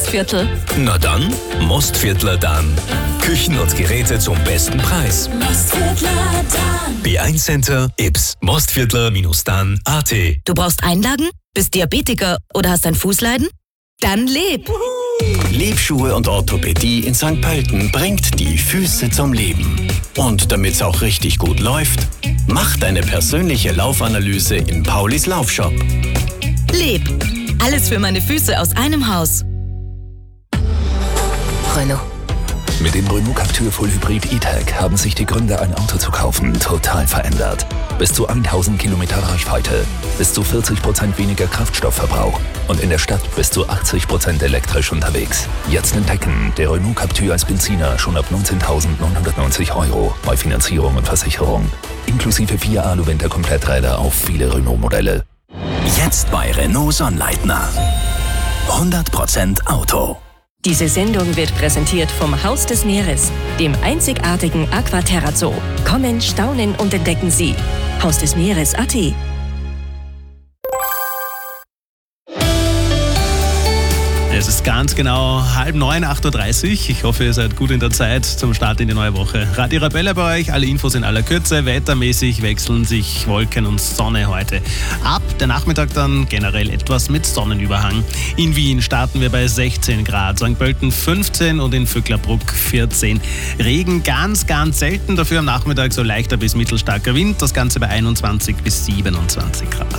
Mostviertel. Na dann, Mostviertler dann. Küchen und Geräte zum besten Preis. Mostviertler dann. B1 Center, Yps, Mostviertler-dann.at. Du brauchst Einlagen? Bist Diabetiker oder hast ein Fußleiden? Dann leb! Lebschuhe und Orthopädie in St. Pölten bringt die Füße zum Leben. Und damit's auch richtig gut läuft, mach deine persönliche Laufanalyse in Paulis Laufshop. Leb! Alles für meine Füße aus einem Haus. Renault. Mit dem Renault Captur Full Hybrid E-Tech haben sich die Gründe, ein Auto zu kaufen, total verändert. Bis zu 1000 Kilometer Reichweite, bis zu 40% weniger Kraftstoffverbrauch und in der Stadt bis zu 80% elektrisch unterwegs. Jetzt entdecken, der Renault Captur als Benziner schon ab 19.990 € bei Finanzierung und Versicherung. Inklusive 4 Alu-Winter-Kompletträder auf viele Renault-Modelle. Jetzt bei Renault Sonnleitner. 100% Auto. Diese Sendung wird präsentiert vom Haus des Meeres, dem einzigartigen Aquaterra Zoo. Kommen, staunen und entdecken Sie. Haus des Meeres.at. Es ist ganz genau 8:30, 8:30 Uhr. Ich hoffe, ihr seid gut in der Zeit zum Start in die neue Woche. Radio Arabella bei euch, alle Infos in aller Kürze. Wettermäßig wechseln sich Wolken und Sonne heute. Ab der Nachmittag dann generell etwas mit Sonnenüberhang. In Wien starten wir bei 16 Grad, St. Pölten 15 und in Vöcklerbruck 14. Regen ganz, ganz selten, dafür am Nachmittag so leichter bis mittelstarker Wind. Das Ganze bei 21 bis 27 Grad.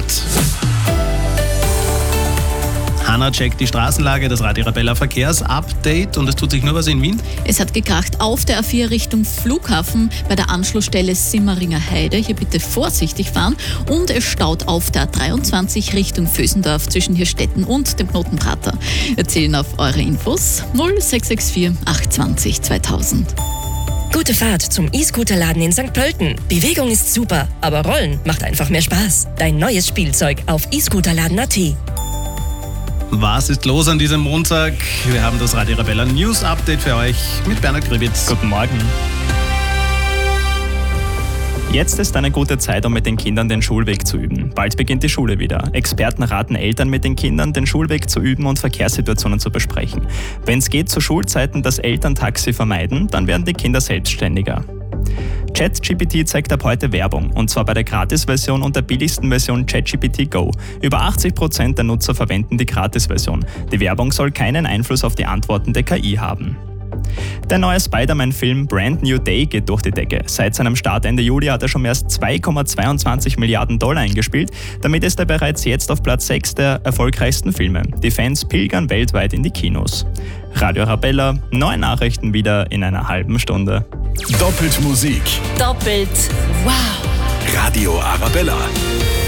Hanna checkt die Straßenlage, das Radio Arabella Verkehrsupdate und es tut sich nur was in Wien. Es hat gekracht auf der A4 Richtung Flughafen bei der Anschlussstelle Simmeringer Heide. Hier bitte vorsichtig fahren. Und es staut auf der A23 Richtung Vösendorf zwischen Hirstetten und dem Knotenprater. Wir zählen auf eure Infos 0664 820 2000. Gute Fahrt zum E-Scooter-Laden in St. Pölten. Bewegung ist super, aber Rollen macht einfach mehr Spaß. Dein neues Spielzeug auf e-Scooterladen.at. Was ist los an diesem Montag? Wir haben das Radio Arabella News Update für euch mit Bernhard Gribitz. Guten Morgen. Jetzt ist eine gute Zeit, um mit den Kindern den Schulweg zu üben. Bald beginnt die Schule wieder. Experten raten Eltern, mit den Kindern den Schulweg zu üben und Verkehrssituationen zu besprechen. Wenn es geht, zu Schulzeiten das Elterntaxi vermeiden, dann werden die Kinder selbstständiger. ChatGPT zeigt ab heute Werbung, und zwar bei der Gratis-Version und der billigsten Version ChatGPT Go. Über 80% der Nutzer verwenden die Gratis-Version. Die Werbung soll keinen Einfluss auf die Antworten der KI haben. Der neue Spider-Man-Film Brand New Day geht durch die Decke. Seit seinem Start Ende Juli hat er schon mehr als 2,22 Milliarden $ eingespielt. Damit ist er bereits jetzt auf Platz 6 der erfolgreichsten Filme. Die Fans pilgern weltweit in die Kinos. Radio Arabella, neue Nachrichten wieder in einer halben Stunde. Doppelt Musik. Doppelt wow. Radio Arabella.